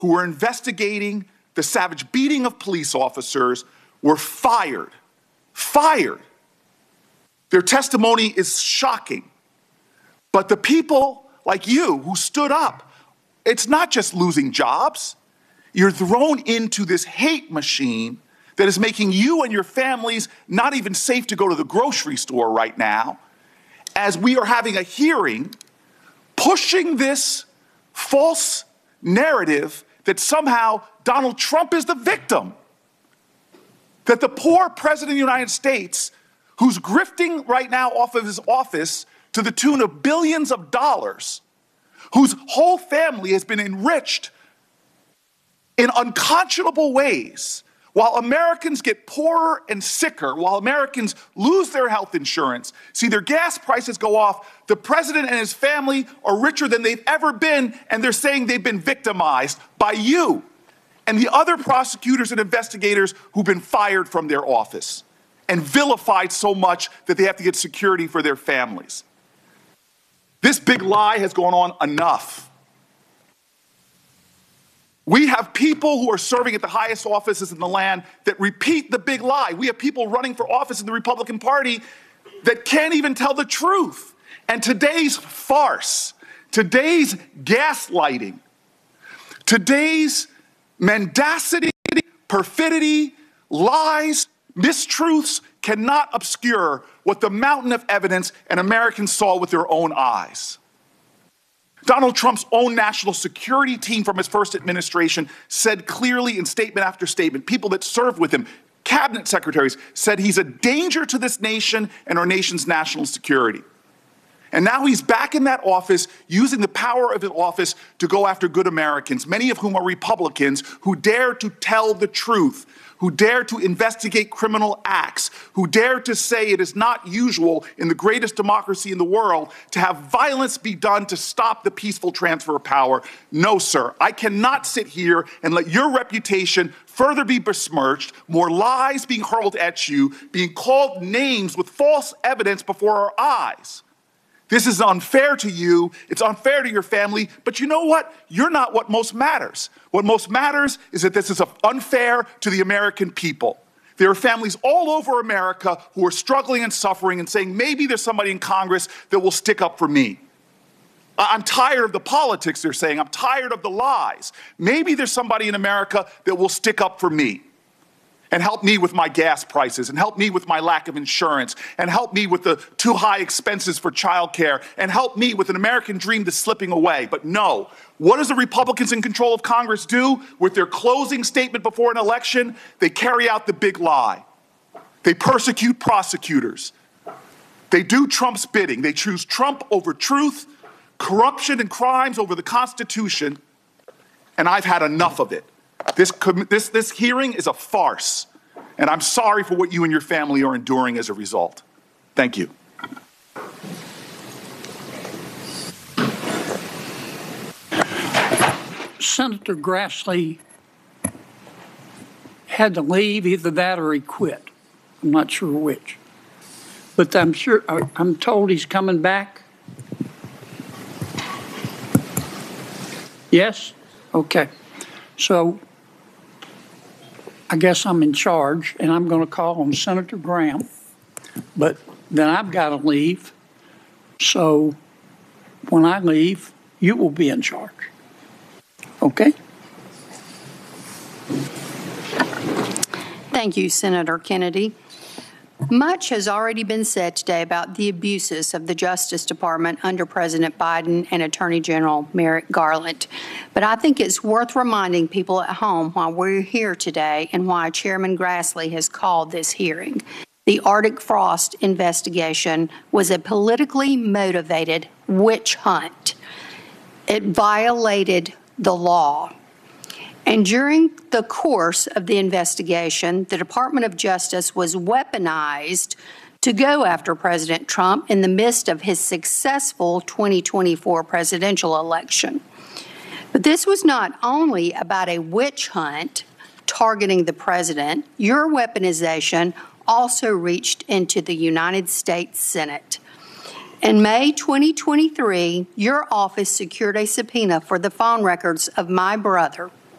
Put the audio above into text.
who were investigating the savage beating of police officers were fired. Fired. Their testimony is shocking. But the people like you who stood up, it's not just losing jobs. You're thrown into this hate machine that is making you and your families not even safe to go to the grocery store right now, as we are having a hearing pushing this false narrative that somehow Donald Trump is the victim. That the poor president of the United States, who's grifting right now off of his office to the tune of billions of dollars, whose whole family has been enriched in unconscionable ways, while Americans get poorer and sicker, while Americans lose their health insurance, see their gas prices go off, the president and his family are richer than they've ever been, and they're saying they've been victimized by you and the other prosecutors and investigators who've been fired from their office and vilified so much that they have to get security for their families. This big lie has gone on enough. We have people who are serving at the highest offices in the land that repeat the big lie. We have people running for office in the Republican Party that can't even tell the truth. And today's farce, today's gaslighting, today's mendacity, perfidy, lies, mistruths cannot obscure what the mountain of evidence and Americans saw with their own eyes. Donald Trump's own national security team from his first administration said clearly in statement after statement, people that served with him, cabinet secretaries, said he's a danger to this nation and our nation's national security. And now he's back in that office, using the power of his office to go after good Americans, many of whom are Republicans who dare to tell the truth, who dare to investigate criminal acts, who dare to say it is not usual in the greatest democracy in the world to have violence be done to stop the peaceful transfer of power. No, sir, I cannot sit here and let your reputation further be besmirched, more lies being hurled at you, being called names with false evidence before our eyes. This is unfair to you, it's unfair to your family, but you know what? You're not what most matters. What most matters is that this is unfair to the American people. There are families all over America who are struggling and suffering and saying, maybe there's somebody in Congress that will stick up for me. I'm tired of the politics, they're saying. I'm tired of the lies. Maybe there's somebody in America that will stick up for me and help me with my gas prices, and help me with my lack of insurance, and help me with the too high expenses for childcare, and help me with an American dream that's slipping away. But no, what does the Republicans in control of Congress do with their closing statement before an election? They carry out the big lie. They persecute prosecutors. They do Trump's bidding. They choose Trump over truth, corruption and crimes over the Constitution, and I've had enough of it. This hearing is a farce, and I'm sorry for what you and your family are enduring as a result. Thank you. Senator Grassley had to leave, either that or he quit. I'm not sure which. But I'm told he's coming back. Yes? Okay. So I guess I'm in charge, and I'm going to call on Senator Graham, but then I've got to leave. So when I leave, you will be in charge. Okay? Thank you, Senator Kennedy. Much has already been said today about the abuses of the Justice Department under President Biden and Attorney General Merrick Garland. But I think it's worth reminding people at home why we're here today and why Chairman Grassley has called this hearing. The Arctic Frost investigation was a politically motivated witch hunt. It violated the law. And during the course of the investigation, the Department of Justice was weaponized to go after President Trump in the midst of his successful 2024 presidential election. But this was not only about a witch hunt targeting the president. Your weaponization also reached into the United States Senate. In May 2023, your office secured a subpoena for the phone records of my brother,